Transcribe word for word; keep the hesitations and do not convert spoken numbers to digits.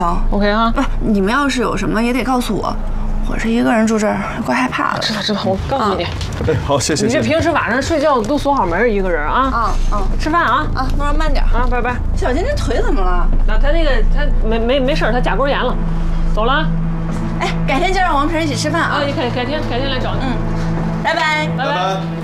行 ，OK 啊。 不，你们要是有什么也得告诉我，我是一个人住这儿，怪害怕的。 知道知道，我告诉你。 哎，好，谢谢。 你这平时晚上睡觉都锁好门，一个人啊。 啊啊， 吃饭啊啊，路上慢点啊，拜拜。 小金这腿怎么了？ 那他那个他没没没事，他甲沟炎了，走了。 哎，改天就让王平一起吃饭啊。 啊，你改改天改天来找你。 嗯，拜拜， 拜拜。